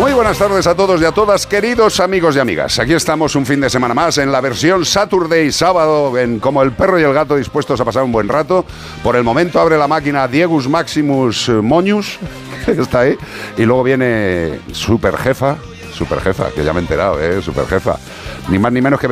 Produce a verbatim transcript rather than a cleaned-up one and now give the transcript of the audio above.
Muy buenas tardes a todos y a todas, queridos amigos y amigas. Aquí estamos un fin de semana más en la versión Saturday, sábado, en Como el perro y el gato, dispuestos a pasar un buen rato. Por el momento abre la máquina Diegus Maximus Moñus, que está ahí, y luego viene Superjefa, Superjefa, que ya me he enterado, ¿eh? Superjefa. Ni más ni menos que